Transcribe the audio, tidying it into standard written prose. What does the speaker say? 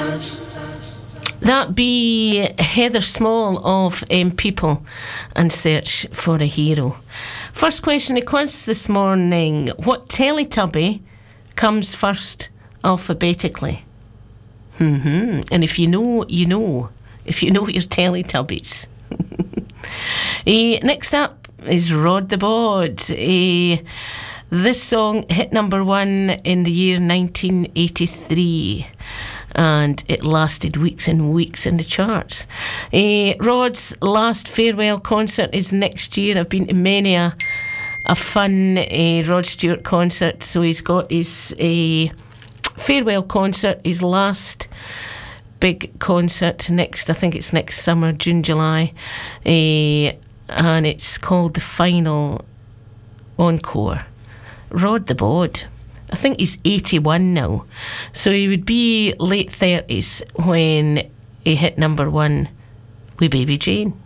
That be Heather Small of People and Search for a Hero. First question of quiz this morning. What Teletubby comes first alphabetically? And if you know, you know. If you know your Teletubbies. Next up is Rod the Bod. This song hit number 1 in the year 1983. And it lasted weeks and weeks in the charts. Rod's last farewell concert is next year. I've been to many a fun Rod Stewart concert. So he's got his farewell concert, his last big concert I think it's next summer, June, July. And it's called The Final Encore. Rod the Bod. I think he's 81 now. So he would be late 30s when he hit number 1 with Baby Jane.